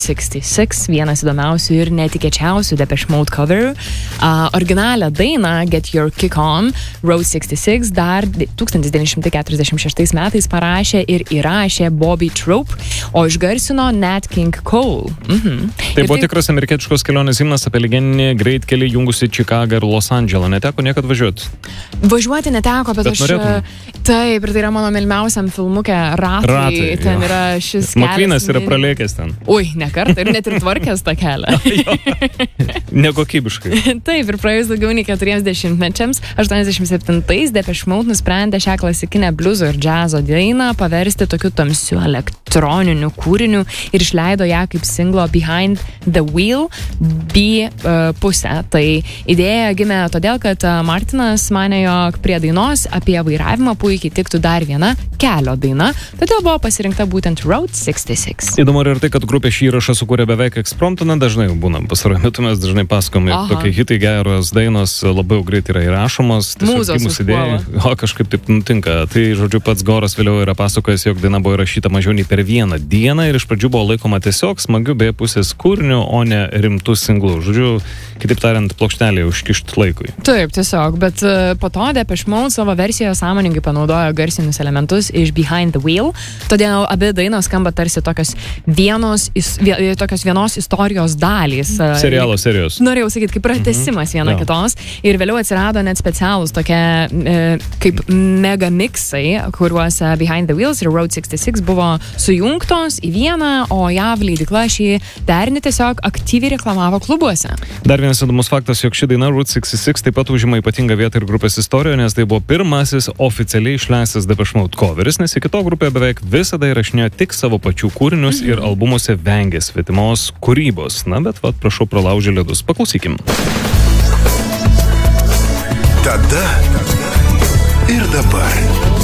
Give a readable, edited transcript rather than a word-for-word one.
66, vienas įdomiausių ir netikėčiausių Depeche Mode coverių. Originalią dainą Get Your Kick On, Route 66, dar 1946 metais parašė ir įrašė Bobby Troup, o išgarsino Nat King Cole. Tai buvo tikras amerikietiškos kelionės himnas apie legendinį greitkelį jungusi Čikagą ir Los Andželą. Neteko niekad važiuoti? Važiuoti neteko, bet aš... norėtum? Taip, ir tai yra mano mylimiausiam filmuke Ratai. Ten yra šis kelias. Makvynas yra pralėkęs ten. Ui, ne kartą ir net ir tvarkęs tą kelią. Nekokybiškai. Taip, ir praėjus daugiau nei 40 mečiams, 87-ais Depeche Mode nusprendė šią klasikinę bliuzo ir džiazo dainą paversti tokiu tamsiu elektroniniu kūriniu ir išleido ją kaip singlo Behind the Wheel B pusę. Tai idėja gimė todėl, kad Martinas manė, jog prie dainos apie vairavimą puikiai tiktų dar viena kelio daina, todėl buvo pasirinkta būtent Route 66. Įdomu ir tai, kad grupė šį įrašą sukūrė beveik ekspromtu, dažnai būnam. Pastaruoju metu mes dažnai pasakome, tokie hitai geros dainos labai greit yra įrašomos, tiesiog įsidėjai, o kažkaip taip nutinka. Tai, žodžiu, pats Goras vėliau yra pasakojęs, jog daina buvo įrašyta mažiau nei per vieną dieną ir iš pradžių buvo laikoma tiesiog smagiu beje pusės kūriniu, o ne rimtų singlų. Žodžiu, kitaip tariant, plokštelėje užkišt laikui. Taip, tiesiog, bet po to Depeche Mode savo versijoje sąmoningai panaudojo garsinius elementus iš Behind the Wheel, todėl abi dainos skamba tarsi tokios vienos istorijos dalys. Serialo serijos. Norėjau sakyti, kaip pratęsimas viena kitos. Ir vėliau atsirado net specialūs tokie kaip megamixai, kuriuose Behind the Wheels ir Route 66 buvo sujungtos į vieną, o JAV leidykla šį derinį tiesiog aktyviai reklamavo klubuose. Dar vienas įdomus faktas, jog ši daina Route 66 taip pat užima ypatingą vietą ir grupės istorijoje, nes tai buvo pirmasis oficialiai išleistas Depeche Mode coveris, nes iki to grupė beveik visada įrašinėjo tik savo pačių kūrinius ir albumuose vengė svetimos kūrybos. Na, bet prašau, pralaužė ledus. Paklausykim. Tada ir dabar.